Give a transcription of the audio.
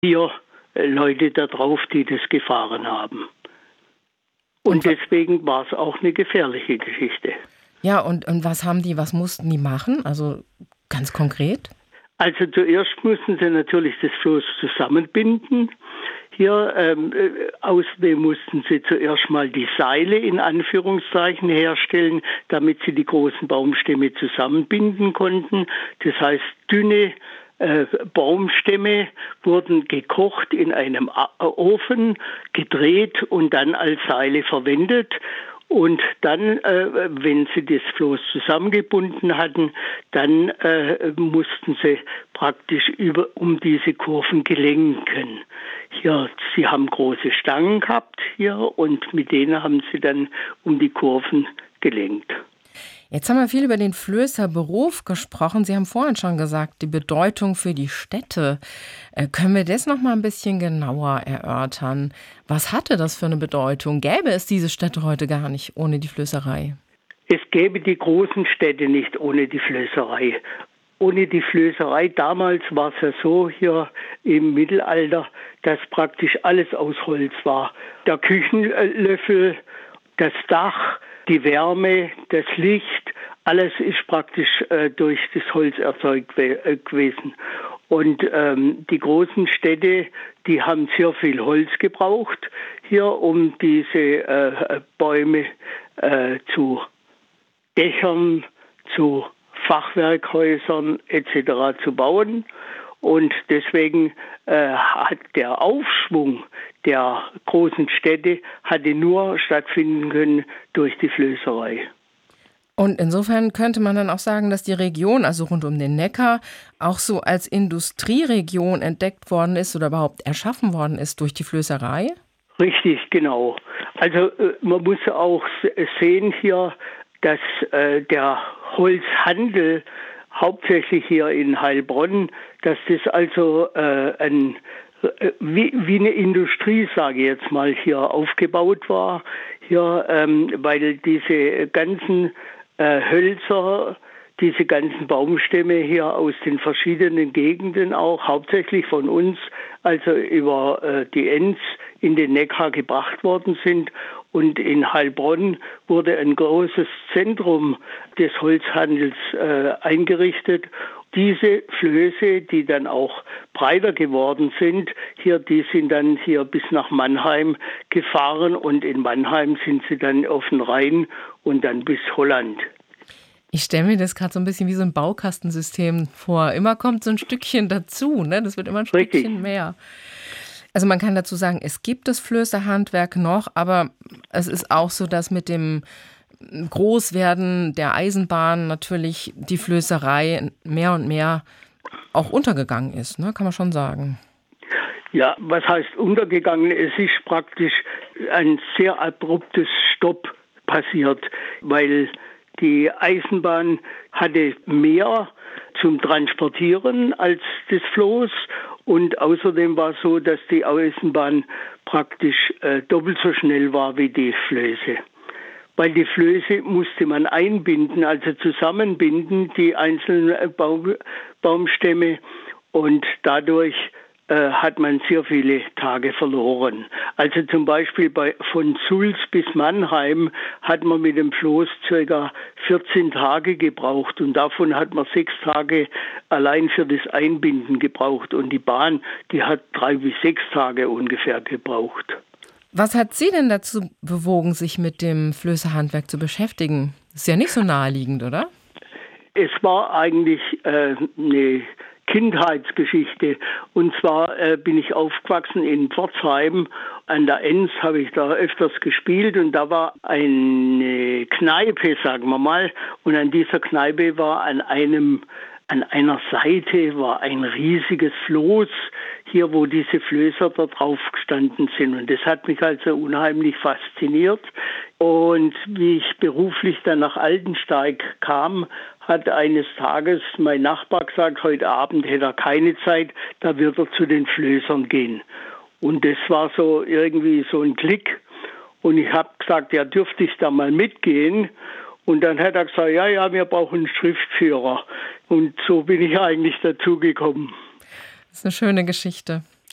hier Leute da drauf, die das gefahren haben. Und deswegen war es auch eine gefährliche Geschichte. Ja, und was mussten die machen? Also ganz konkret? Also zuerst mussten sie natürlich das Floß zusammenbinden. Hier außerdem mussten sie zuerst mal die Seile in Anführungszeichen herstellen, damit sie die großen Baumstämme zusammenbinden konnten. Das heißt, dünne Baumstämme wurden gekocht in einem Ofen, gedreht und dann als Seile verwendet. Und dann, wenn sie das Floß zusammengebunden hatten, dann mussten sie praktisch um diese Kurven gelenken. Hier, sie haben große Stangen gehabt hier und mit denen haben sie dann um die Kurven gelenkt. Jetzt haben wir viel über den Flößerberuf gesprochen. Sie haben vorhin schon gesagt, die Bedeutung für die Städte. Können wir das noch mal ein bisschen genauer erörtern? Was hatte das für eine Bedeutung? Gäbe es diese Städte heute gar nicht ohne die Flößerei? Es gäbe die großen Städte nicht ohne die Flößerei. Ohne die Flößerei, damals war es ja so hier im Mittelalter, dass praktisch alles aus Holz war. Der Küchenlöffel, das Dach, die Wärme, das Licht, alles ist praktisch durch das Holz erzeugt gewesen. Und die großen Städte, die haben sehr viel Holz gebraucht, hier um diese Bäume zu Dächern, zu Fachwerkhäusern etc. zu bauen. Und deswegen hat der Aufschwung der großen Städte hatte nur stattfinden können durch die Flößerei. Und insofern könnte man dann auch sagen, dass die Region, also rund um den Neckar, auch so als Industrieregion entdeckt worden ist oder überhaupt erschaffen worden ist durch die Flößerei? Richtig, genau. Also man muss auch sehen hier, dass der Holzhandel hauptsächlich hier in Heilbronn, dass das also wie eine Industrie, sage ich jetzt mal, hier aufgebaut war. Hier, weil diese ganzen Hölzer, diese ganzen Baumstämme hier aus den verschiedenen Gegenden auch, hauptsächlich von uns, also über die Enz in den Neckar gebracht worden sind. Und in Heilbronn wurde ein großes Zentrum des Holzhandels eingerichtet. Diese Flöße, die dann auch breiter geworden sind, die sind dann hier bis nach Mannheim gefahren und in Mannheim sind sie dann auf den Rhein und dann bis Holland. Ich stelle mir das gerade so ein bisschen wie so ein Baukastensystem vor. Immer kommt so ein Stückchen dazu, ne? Das wird immer ein Stückchen mehr. Also man kann dazu sagen, es gibt das Flößerhandwerk noch, aber es ist auch so, dass mit dem Großwerden der Eisenbahn natürlich die Flößerei mehr und mehr auch untergegangen ist, ne? Kann man schon sagen. Ja, was heißt untergegangen? Es ist praktisch ein sehr abruptes Stopp passiert, weil die Eisenbahn hatte mehr zum Transportieren als das Floß. Und außerdem war es so, dass die Eisenbahn praktisch doppelt so schnell war wie die Flöße. Weil die Flöße musste man einbinden, also zusammenbinden, die einzelnen Baumstämme. Und dadurch hat man sehr viele Tage verloren. Also zum Beispiel von Sulz bis Mannheim hat man mit dem Floß ca. 14 Tage gebraucht und davon hat man 6 Tage allein für das Einbinden gebraucht und die Bahn, die hat 3 bis 6 Tage ungefähr gebraucht. Was hat Sie denn dazu bewogen, sich mit dem Flößerhandwerk zu beschäftigen? Ist ja nicht so naheliegend, oder? Es war eigentlich eine Kindheitsgeschichte. Und zwar bin ich aufgewachsen in Pforzheim. An der Enz habe ich da öfters gespielt und da war eine Kneipe, sagen wir mal. Und an dieser Kneipe war an einer Seite war ein riesiges Floß, hier wo diese Flößer da drauf gestanden sind. Und das hat mich also unheimlich fasziniert. Und wie ich beruflich dann nach Altensteig kam, hat eines Tages mein Nachbar gesagt, heute Abend hätte er keine Zeit, da wird er zu den Flößern gehen. Und das war so irgendwie so ein Klick. Und ich habe gesagt, ja, dürfte ich da mal mitgehen? Und dann hat er gesagt, ja, wir brauchen einen Schriftführer. Und so bin ich eigentlich dazu gekommen. Das ist eine schöne Geschichte.